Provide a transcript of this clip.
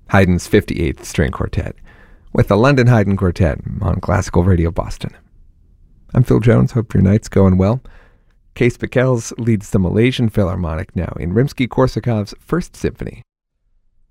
Haydn's 58th String Quartet, with the London Haydn Quartet on Classical Radio Boston. I'm Phil Jones. Hope your night's going well. Kees Pikels leads the Malaysian Philharmonic now in Rimsky-Korsakov's First Symphony.